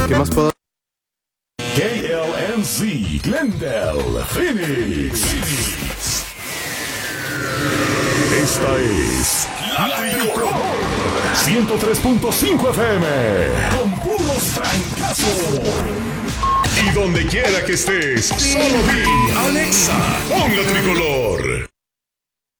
¿Qué más puedo? KLNZ Glendale, Phoenix. Esta es La Tricolor 103.5 FM con puros trancazos. Y donde quiera que estés, solo vi Alexa, pon La Tricolor.